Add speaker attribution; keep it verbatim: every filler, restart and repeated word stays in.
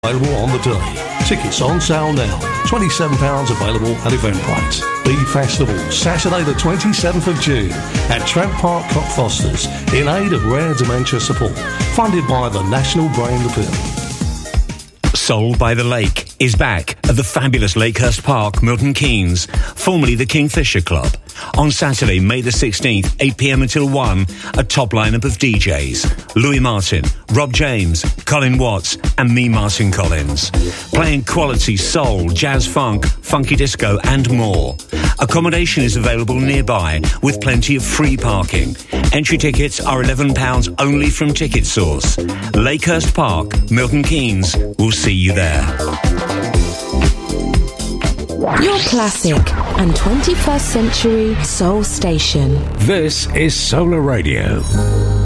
Speaker 1: Available on the day. Tickets on sale now. twenty-seven pounds available at Eventbrite. The Festival, Saturday the twenty-seventh of June at Trent Park Cockfosters in aid of rare dementia support. Funded by the National Brain Appeal.
Speaker 2: Soul by the Lake is back at the fabulous Lakehurst Park, Milton Keynes, formerly the Kingfisher Club. On Saturday, May the sixteenth, eight p.m. until one, a top lineup of D Js. Louis Martin, Rob James, Colin Watts and me, Martin Collins. Playing quality soul, jazz funk, funky disco and more. Accommodation is available nearby with plenty of free parking. Entry tickets are eleven pounds only from Ticket Source. Lakehurst Park, Milton Keynes. We'll see you there.
Speaker 3: Your classic and twenty-first century soul station.
Speaker 4: This is Solar Radio.